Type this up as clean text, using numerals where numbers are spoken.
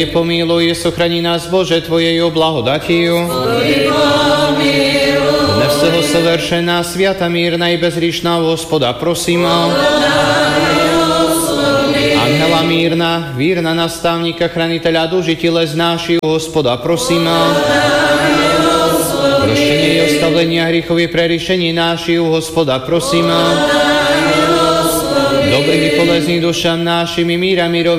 Pomíluj, sochrani nás, Bože, Tvojejou blahodatiju. Dnes toho soveršená, sviata, mírna i bezriešná Gospoda, prosím. Angela mírna, vírna nastavníka, chraniteľa duši těles náši, Gospoda, prosím. Proštění i ostavlenia hriechov i preriešení náši, Gospoda, prosím. Dobrých i polezných dušam našimi, míra, mírový